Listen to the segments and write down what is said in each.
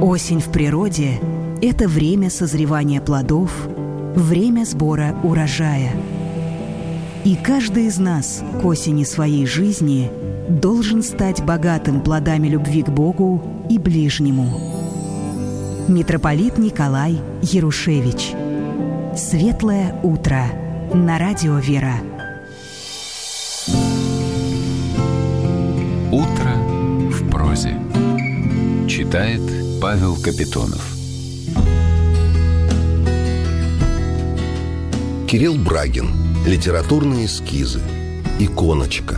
Осень в природе – это время созревания плодов, время сбора урожая. И каждый из нас к осени своей жизни должен стать богатым плодами любви к Богу и ближнему. Митрополит Николай Ярушевич. Светлое утро на радио «Вера». Утро в прозе. Читает Павел Капитонов. Кирилл Брагин. Литературные эскизы. Иконочка.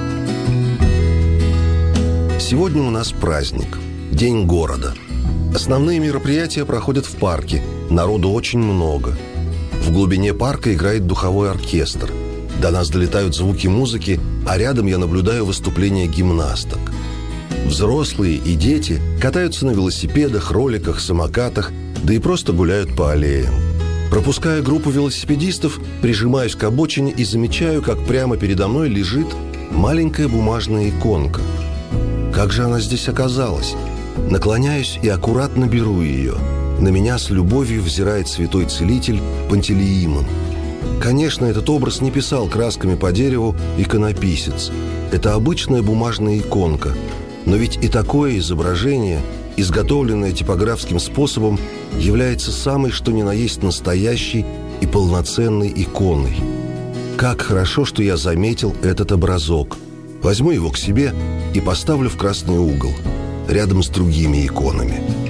Сегодня у нас праздник. День города. Основные мероприятия проходят в парке. Народу очень много. В глубине парка играет духовой оркестр. До нас долетают звуки музыки, а рядом я наблюдаю выступления гимнасток. Взрослые и дети катаются на велосипедах, роликах, самокатах, да и просто гуляют по аллеям. Пропуская группу велосипедистов, прижимаюсь к обочине и замечаю, как прямо передо мной лежит маленькая бумажная иконка. Как же она здесь оказалась? Наклоняюсь и аккуратно беру ее. На меня с любовью взирает святой целитель Пантелеимон. Конечно, этот образ не писал красками по дереву иконописец. Это обычная бумажная иконка. Но ведь и такое изображение, изготовленное типографским способом, является самой что ни на есть настоящей и полноценной иконой. Как хорошо, что я заметил этот образок. Возьму его к себе и поставлю в красный угол, рядом с другими иконами.